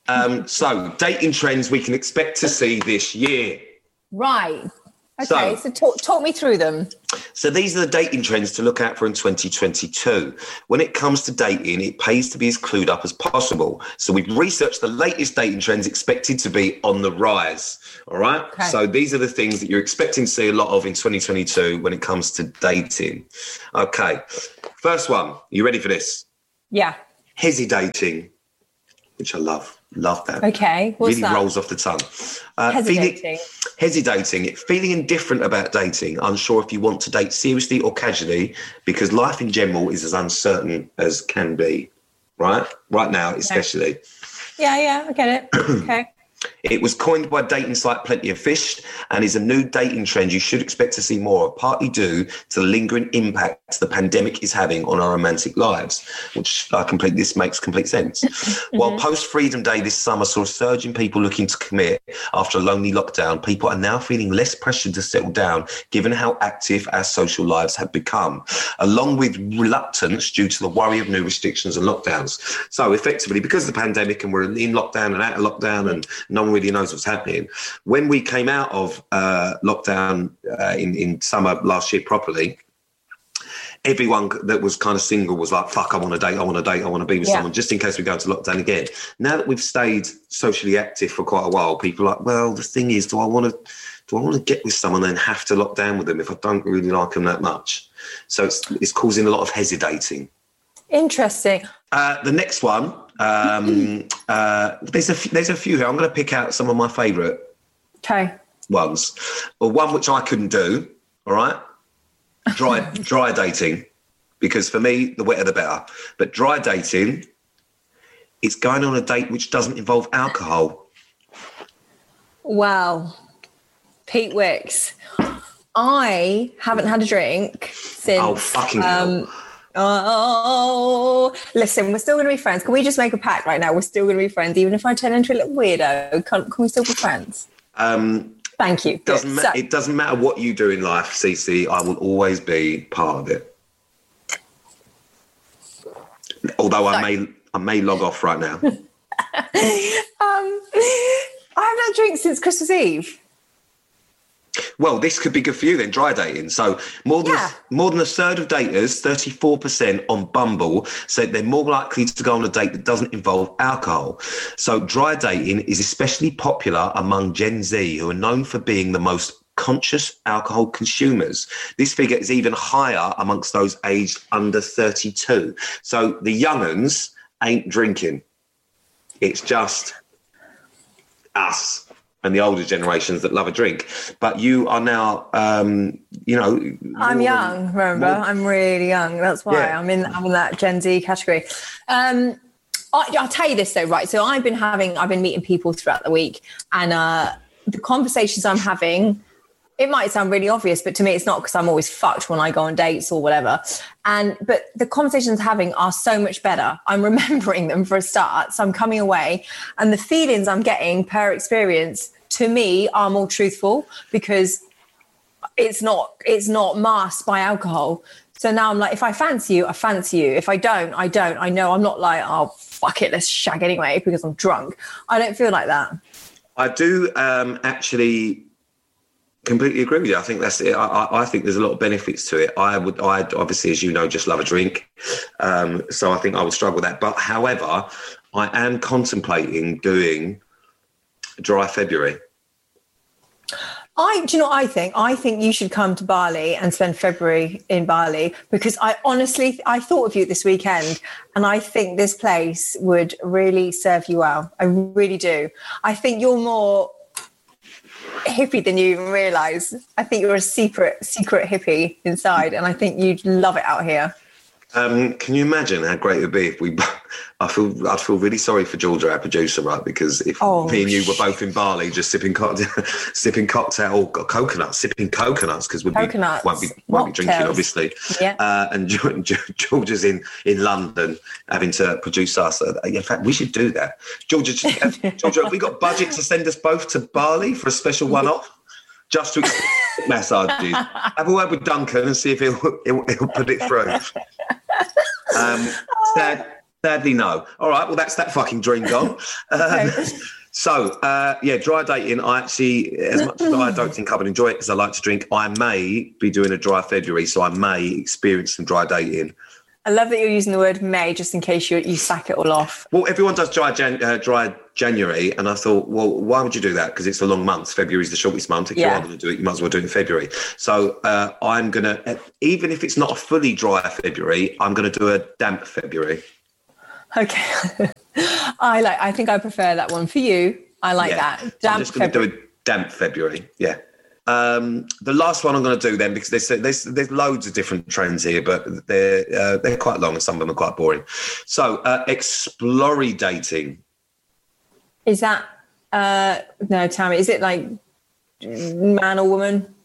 So dating trends we can expect to see this year. Right. Okay, so talk me through them. So these are the dating trends to look out for in 2022. When it comes to dating, it pays to be as clued up as possible. So we've researched the latest dating trends expected to be on the rise. All right. Okay. So these are the things that you're expecting to see a lot of in 2022 when it comes to dating. Okay. First one. You ready for this? Yeah. Hesitating, which I love. Love that. Okay. What's really that? Rolls off the tongue. Hesitating. Feeling indifferent about dating, unsure if you want to date seriously or casually, because life in general is as uncertain as can be. Right now, especially. Yeah, I get it. Okay. It was coined by dating site Plenty of Fish and is a new dating trend you should expect to see more of, partly due to the lingering impact the pandemic is having on our romantic lives, which this makes complete sense. While post-Freedom Day this summer saw a surge in people looking to commit after a lonely lockdown, people are now feeling less pressured to settle down given how active our social lives have become, along with reluctance due to the worry of new restrictions and lockdowns. So effectively, because of the pandemic and we're in lockdown and out of lockdown and no one really knows what's happening. When we came out of lockdown in summer last year properly, everyone that was kind of single was like, fuck, I want to date, I want to be with someone, just in case we go into lockdown again. Now that we've stayed socially active for quite a while, people are like, well, the thing is, do I want to get with someone and have to lock down with them if I don't really like them that much? So it's causing a lot of hesitating. Interesting. The next one, there's a few here. I'm going to pick out some of my favourite ones. Well, one which I couldn't do, all right? Dry dating, because for me, the wetter the better. But dry dating, it's going on a date which doesn't involve alcohol. Wow. Pete Wicks. I haven't had a drink since... Oh, fucking hell. Oh, listen, we're still going to be friends. Can we just make a pact right now? We're still going to be friends, even if I turn into a little weirdo. Can we still be friends? Thank you. It doesn't matter what you do in life, Cece. I will always be part of it. Although I may log off right now. I haven't had a drink since Christmas Eve. Well, this could be good for you then, dry dating. So more than a third of daters, 34% on Bumble, said they're more likely to go on a date that doesn't involve alcohol. So dry dating is especially popular among Gen Z, who are known for being the most conscious alcohol consumers. This figure is even higher amongst those aged under 32. So the young'uns ain't drinking. It's just us and the older generations that love a drink. But you are now, I'm young, remember? I'm really young. That's why I'm in that Gen Z category. I'll tell you this though, right? So I've been meeting people throughout the week, and the conversations I'm having, it might sound really obvious, but to me it's not, because I'm always fucked when I go on dates or whatever. But the conversations I'm having are so much better. I'm remembering them for a start. So I'm coming away, and the feelings I'm getting per experience to me are more truthful, because it's not masked by alcohol. So now I'm like, if I fancy you, I fancy you. If I don't, I don't. I know I'm not like, oh, fuck it, let's shag anyway because I'm drunk. I don't feel like that. I do actually completely agree with you. I think that's it. I think there's a lot of benefits to it. I obviously, as you know, just love a drink. So I think I would struggle with that. But however, I am contemplating doing dry February. Do you know what I think? I think you should come to Bali and spend February in Bali, because I thought of you this weekend, and I think this place would really serve you well. I really do. I think you're more hippie than you even realise. I think you're a secret hippie inside, and I think you'd love it out here. Can you imagine how great it would be if I'd feel really sorry for Georgia, our producer, right? Because if me and you were both in Bali just sipping cocktail or sipping coconuts, because won't be drinking, obviously. Yeah. And Georgia's in London having to produce us. In fact, we should do that. Georgia, have we got budget to send us both to Bali for a special one-off? Just to massages. Have a word with Duncan and see if he'll put it through. Sadly, no. All right, well, that's that fucking dream gone. So, dry dating, I actually, as much as I don't think I would enjoy it because I like to drink, I may be doing a dry February, so I may experience some dry dating. I love that you're using the word may just in case you sack it all off. Well, everyone does dry January, and I thought, well, why would you do that? Because it's a long month. February is the shortest month. If you are going to do it, you might as well do it in February. So I'm going to, even if it's not a fully dry February, I'm going to do a damp February. Okay. I think I prefer that one for you. I like that. Damp I'm just going to do a damp February. Yeah. The last one I'm going to do then, because there's loads of different trends here, but they're quite long and some of them are quite boring. So exploratory dating. Is that no, Tammy? Is it like man or woman?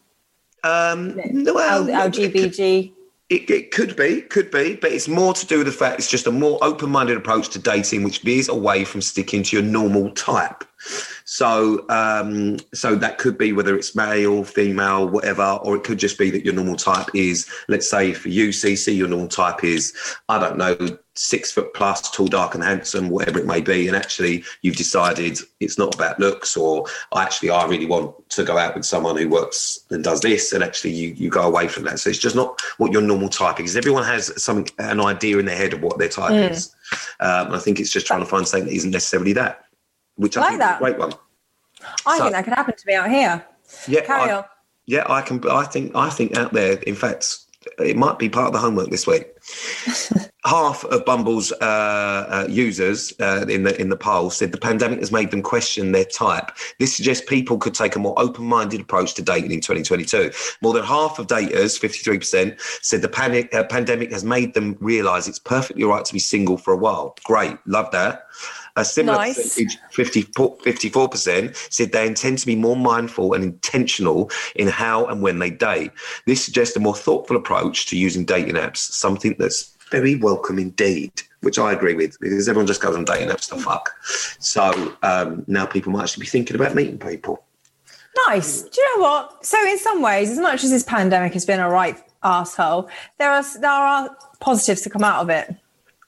LGBT. It could be, but it's more to do with the fact it's just a more open-minded approach to dating, which veers away from sticking to your normal type. So that could be whether it's male, female, whatever, or it could just be that your normal type is, let's say for you, CC, your normal type is, I don't know, 6 foot plus, tall, dark and handsome, whatever it may be. And actually you've decided it's not about looks, or I really want to go out with someone who works and does this. And actually you go away from that. So it's just not what your normal type is, because everyone has an idea in their head of what their type is. And I think it's just trying to find something that isn't necessarily that, which I think is a great one. I think that could happen to me out here. Yeah. Carry on. Yeah, I can. I think out there, in fact, it might be part of the homework this week. Half of Bumble's users in the poll said the pandemic has made them question their type. This suggests people could take a more open-minded approach to dating in 2022. More than half of daters, 53%, said the pandemic has made them realise it's perfectly all right to be single for a while. Great, love that. A similar percentage, 54%, said they intend to be more mindful and intentional in how and when they date. This suggests a more thoughtful approach to using dating apps, something that's very welcome indeed, which I agree with, because everyone just goes on dating apps to fuck. So now people might actually be thinking about meeting people. Nice. Do you know what? So in some ways, as much as this pandemic has been a right arsehole, there are positives to come out of it.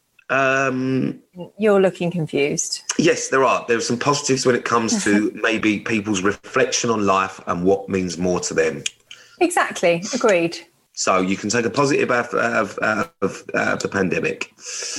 You're looking confused. Yes, there are. There are some positives when it comes to maybe people's reflection on life and what means more to them. Exactly. Agreed. So you can take a positive out of the pandemic.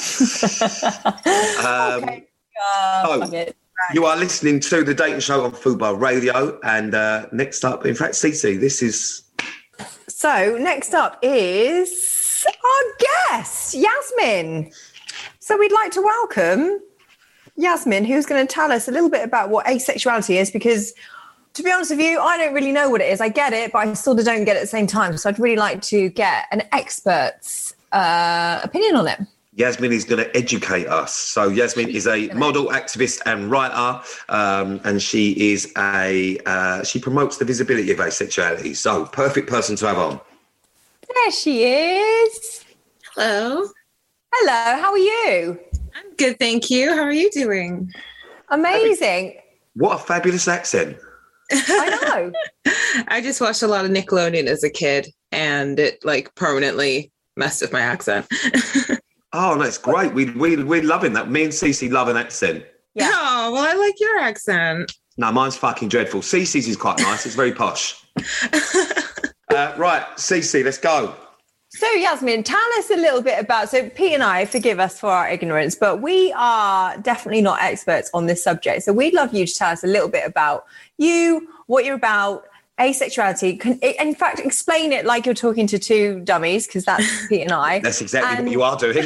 Okay. Right. You are listening to The Dating Show on Fubar Radio. And next up, in fact, Cici, this is... So next up is our guest, Yasmin. So we'd like to welcome Yasmin, who's going to tell us a little bit about what asexuality is, because to be honest with you, I don't really know what it is. I get it, but I sort of don't get it at the same time. So I'd really like to get an expert's opinion on it. Yasmin is going to educate us. So Yasmin is a model, activist and writer, and she is she promotes the visibility of asexuality. So perfect person to have on. There she is. Hello. Hello, how are you? I'm good, thank you. How are you doing? Amazing. What a fabulous accent. I know. I just watched a lot of Nickelodeon as a kid, and it permanently messed with my accent. Oh, that's great. We're loving that. Me and Cici love an accent. Yeah. Oh, well, I like your accent. No, mine's fucking dreadful. Cici's is quite nice. It's very posh. Right, Cici, let's go. So, Yasmin, tell us a little bit about... So, Pete and I, forgive us for our ignorance, but we are definitely not experts on this subject. So, we'd love you to tell us a little bit about you, what you're about, asexuality. In fact, explain it like you're talking to two dummies, because that's Pete and I. That's exactly what you are doing.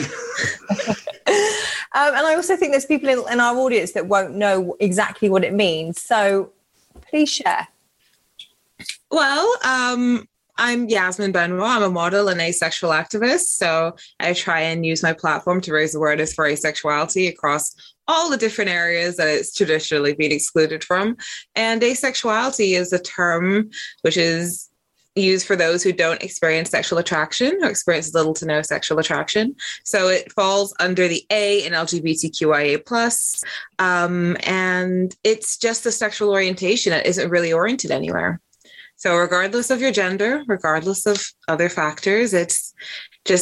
And I also think there's people in our audience that won't know exactly what it means. So, please share. Well, I'm Yasmin Benoit. I'm a model and asexual activist. So I try and use my platform to raise awareness for asexuality across all the different areas that it's traditionally been excluded from. And asexuality is a term which is used for those who don't experience sexual attraction or experience little to no sexual attraction. So it falls under the A in LGBTQIA+. And it's just a sexual orientation that isn't really oriented anywhere. So regardless of your gender, regardless of other factors, it's just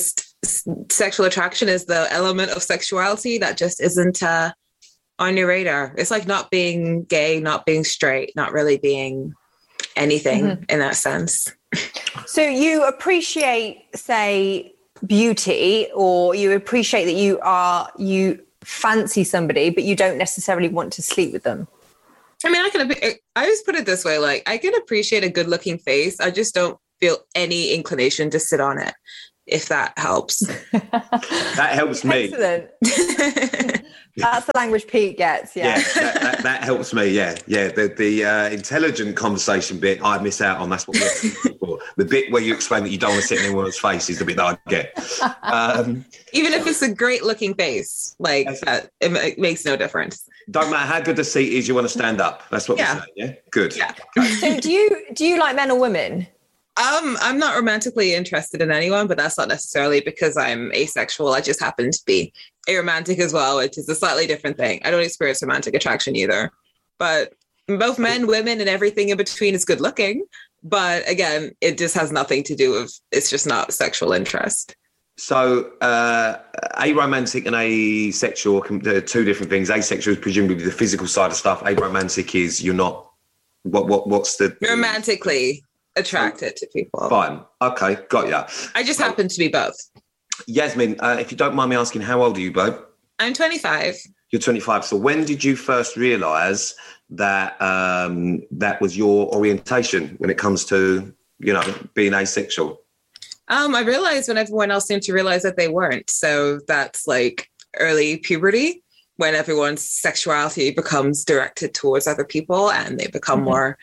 sexual attraction is the element of sexuality that just isn't on your radar. It's like not being gay, not being straight, not really being anything in that sense. So you appreciate, say, beauty, or you appreciate that you fancy somebody, but you don't necessarily want to sleep with them. I mean, I just put it this way, like I can appreciate a good looking face. I just don't feel any inclination to sit on it, if that helps. That helps me. Excellent. That's the language Pete gets. Yeah, that helps me. Yeah. The intelligent conversation bit I miss out on. That's what we're looking for. The bit where you explain that you don't want to sit in anyone's face is the bit that I get. Even if it's a great looking face, like that, it makes no difference. Don't matter how good the seat is, you want to stand up. That's what we're saying. Yeah, good. Yeah. So do you like men or women? I'm not romantically interested in anyone, but that's not necessarily because I'm asexual. I just happen to be aromantic as well, which is a slightly different thing. I don't experience romantic attraction either. But both men, women, and everything in between is good looking. But again, it just has nothing to do with, it's just not sexual interest. So aromantic and asexual are two different things. Asexual is presumably the physical side of stuff. Aromantic is you're not, what's the... Romantically attracted to people. Fine. Okay, got ya. I just happen to be both. Yasmin, if you don't mind me asking, how old are you, babe? I'm 25. You're 25. So when did you first realise that that was your orientation when it comes to, being asexual? I realized when everyone else seemed to realize that they weren't. So that's like early puberty, when everyone's sexuality becomes directed towards other people and they become more,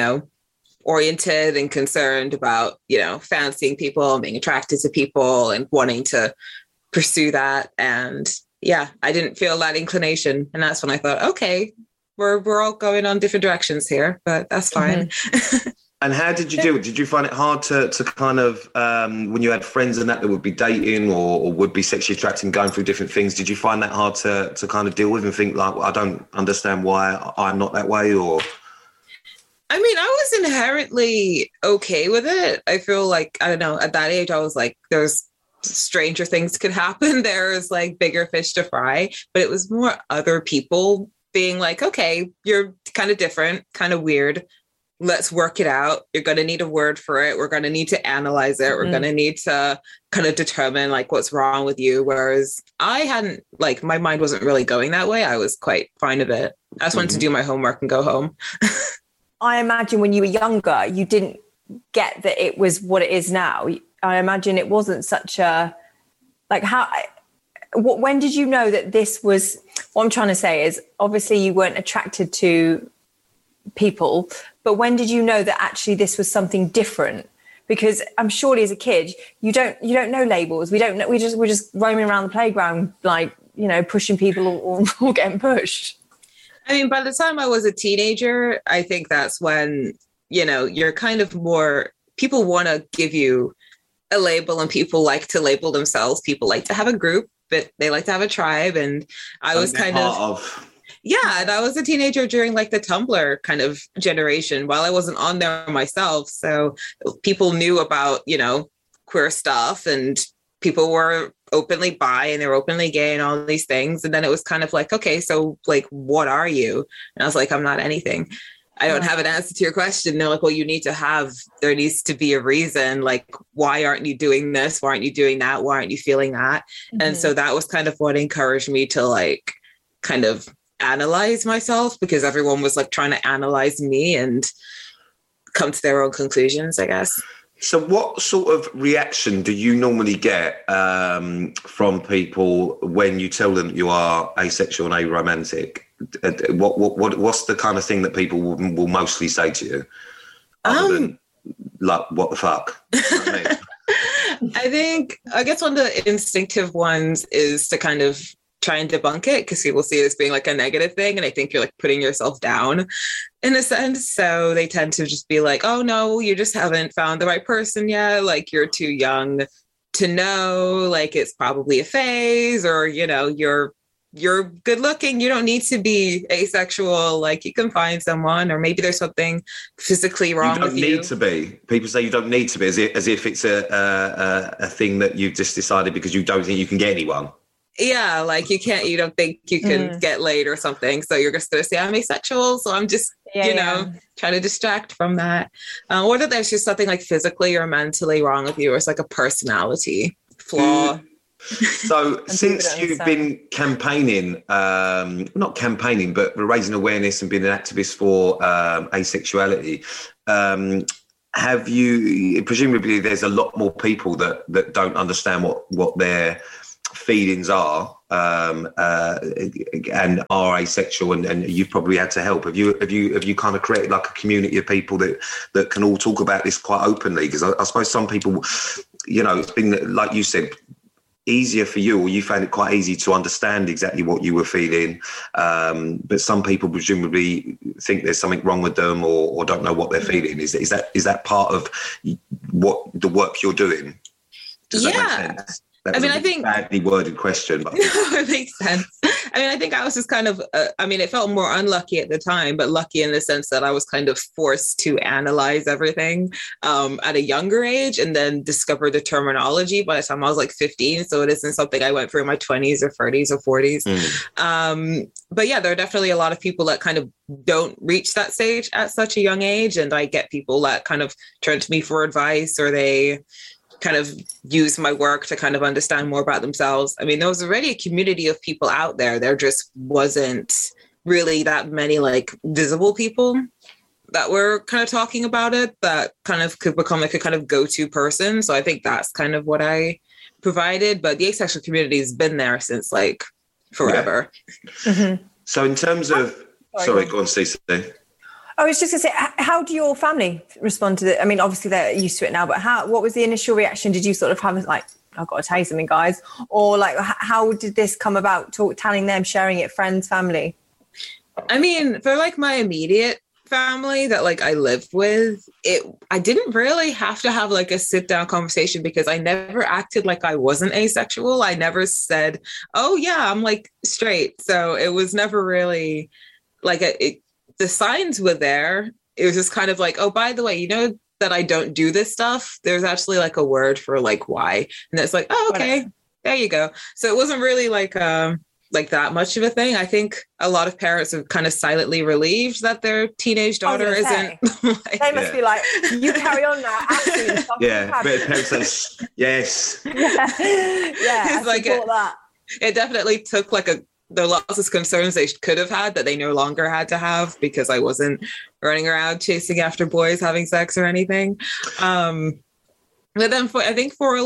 oriented and concerned about, fancying people and being attracted to people and wanting to pursue that. And yeah, I didn't feel that inclination. And that's when I thought, okay, we're all going on different directions here, but that's fine. And how did you do it? Did you find it hard to kind of, when you had friends and that would be dating or would be sexually attracted and going through different things, did you find that hard to kind of deal with and think like, well, I don't understand why I'm not that way? Or I mean, I was inherently okay with it. I feel like, I don't know, at that age, I was like, there's stranger things could happen. There's like bigger fish to fry, but it was more other people being like, okay, you're kind of different, kind of weird. Let's work it out. You're going to need a word for it. We're going to need to analyze it. We're going to need to kind of determine like what's wrong with you. Whereas I hadn't, like, my mind wasn't really going that way. I was quite fine with it. I just wanted to do my homework and go home. I imagine when you were younger, you didn't get that it was what it is now. I imagine it wasn't such a, like, when did you know that this was, what I'm trying to say is obviously you weren't attracted to people, but when did you know that actually this was something different? Because I'm surely as a kid, you don't know labels. We don't know. We're just roaming around the playground, like, pushing people or getting pushed. I mean, by the time I was a teenager, I think that's when, you're kind of more, people want to give you a label and people like to label themselves. People like to have a group, but they like to have a tribe. And I was kind of... Yeah, and I was a teenager during like the Tumblr kind of generation while I wasn't on there myself. So people knew about, queer stuff and people were openly bi and they were openly gay and all these things. And then it was kind of like, okay, so like, what are you? And I was like, I'm not anything. I don't have an answer to your question. And they're like, well, there needs to be a reason. Like, why aren't you doing this? Why aren't you doing that? Why aren't you feeling that? Mm-hmm. And so that was kind of what encouraged me to like kind of analyze myself, because everyone was like trying to analyze me and come to their own conclusions, I guess. So what sort of reaction do you normally get from people when you tell them you are asexual and aromantic? What's the kind of thing that people will mostly say to you? Other than, like, what the fuck? You know what I mean? I guess one of the instinctive ones is to kind of try and debunk it, because people see it as being like a negative thing. And I think you're like putting yourself down in a sense. So they tend to just be like, oh no, you just haven't found the right person yet. Like, you're too young to know, like it's probably a phase, or, you're you're good looking. You don't need to be asexual. Like, you can find someone, or maybe there's something physically wrong with you. You don't need to be. People say you don't need to be, as if it's a thing that you've just decided because you don't think you can get anyone. Yeah, like you don't think you can get laid or something. So you're just going to say, I'm asexual. So I'm just, trying to distract from that. Or that there's just something like physically or mentally wrong with you, or it's like a personality flaw. So since you've been campaigning, not campaigning, but raising awareness and being an activist for asexuality, have you, presumably there's a lot more people that don't understand what their feelings are and are asexual, and you've probably had to help. Have you kind of created like a community of people that can all talk about this quite openly? Because I suppose some people, it's been, like you said, easier for you, or you found it quite easy to understand exactly what you were feeling, but some people presumably think there's something wrong with them, or don't know what they're feeling. Is that part of what the work you're doing? Does that make sense? I think badly worded question, but it makes sense. I think I was just kind of, it felt more unlucky at the time, but lucky in the sense that I was kind of forced to analyze everything at a younger age, and then discover the terminology by the time I was like 15. So it isn't something I went through in my 20s or 30s or 40s. But yeah, there are definitely a lot of people that kind of don't reach that stage at such a young age. And I get people that kind of turn to me for advice, or they kind of use my work to kind of understand more about themselves. There was already a community of people out there. There just wasn't really that many like visible people that were kind of talking about it, that kind of could become like a kind of go-to person. So I think that's kind of what I provided. But the asexual community has been there since like forever. Yeah. Mm-hmm. So in terms of, sorry, go on, Cece. I was just going to say, how do your family respond to it? Obviously they're used to it now, but what was the initial reaction? Did you sort of have like, I've got to tell you something, guys? Or like, how did this come about? Telling them, sharing it, friends, family? For like my immediate family that like I live with, I didn't really have to have like a sit down conversation, because I never acted like I wasn't asexual. I never said, oh yeah, I'm like straight. So it was never really like the signs were there. It was just kind of like, oh, by the way, that I don't do this stuff. There's actually like a word for like why. And it's like, oh, okay, there you go. So it wasn't really like that much of a thing. I think a lot of parents are kind of silently relieved that their teenage daughter isn't. They must be like, you carry on now. Absolutely. Yeah, but parents say, yes. Yeah, it's like that. It definitely took like there are lots of concerns they could have had that they no longer had to have, because I wasn't running around chasing after boys having sex or anything. But then for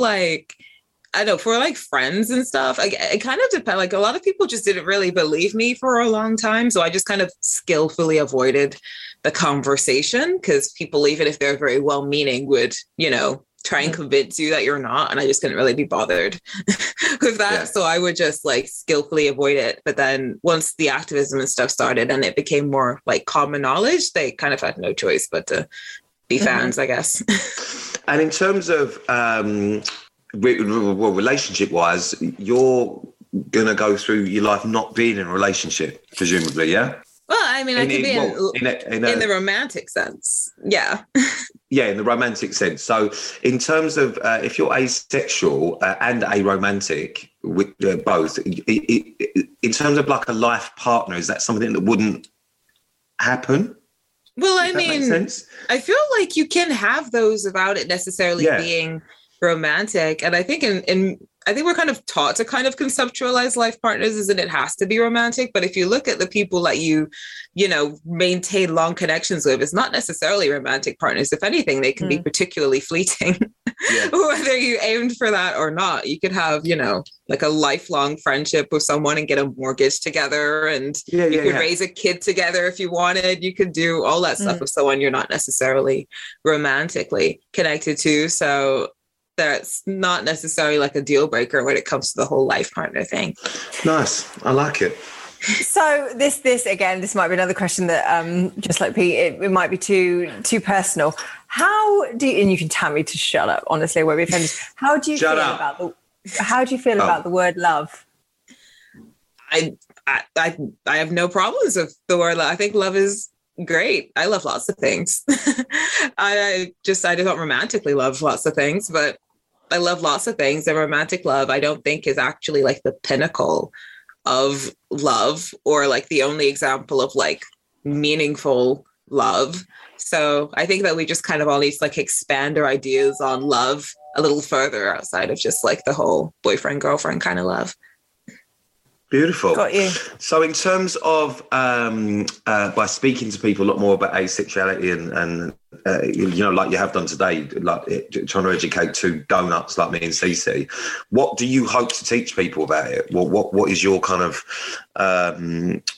friends and stuff, it kind of depends. Like a lot of people just didn't really believe me for a long time. So I just kind of skillfully avoided the conversation, because people, even if they're very well-meaning, would, try and convince you that you're not. And I just couldn't really be bothered with that. Yeah. So I would just like skillfully avoid it. But then once the activism and stuff started and it became more like common knowledge, they kind of had no choice but to be fans, I guess. And in terms of relationship wise, you're going to go through your life not being in a relationship, presumably, yeah? Well, I could be in the romantic sense. Yeah. Yeah, in the romantic sense. So in terms of if you're asexual and aromantic, with both, in terms of like a life partner, is that something that wouldn't happen? Well, I feel like you can have those without it necessarily being romantic. And I think I think we're kind of taught to kind of conceptualize life partners as in it has to be romantic. But if you look at the people that you maintain long connections with, it's not necessarily romantic partners. If anything, they can be particularly fleeting, whether you aimed for that or not. You could have, like a lifelong friendship with someone and get a mortgage together, and you could raise a kid together if you wanted. You could do all that stuff with someone you're not necessarily romantically connected to. So that's not necessarily like a deal breaker when it comes to the whole life partner thing. Nice. I like it. So this might be another question that just like Pete, it might be too personal. How do you, and you can tell me to shut up, honestly, I won't be offended. How do you feel about the word love? have no problems with the word love. I think love is great. I love lots of things. I don't romantically love lots of things, but I love lots of things. And romantic love, I don't think is actually like the pinnacle of love or like the only example of like meaningful love. So I think that we just kind of all need to like expand our ideas on love a little further outside of just like the whole boyfriend, girlfriend kind of love. Beautiful. Got you. So in terms of by speaking to people a lot more about asexuality and like you have done today, like trying to educate two donuts like me and Cece, what do you hope to teach people about it? What is your kind of